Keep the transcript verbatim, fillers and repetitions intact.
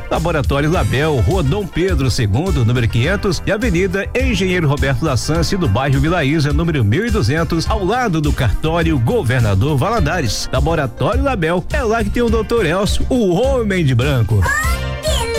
Laboratório Label, Rua Dom Pedro segundo, número quinhentos, e Avenida Engenheiro Roberto da Sance, do bairro Vila Isa, número mil e duzentos, ao lado do cartório Governador Valadares. Laboratório Label, é lá que tem o doutor Elcio, o homem de branco.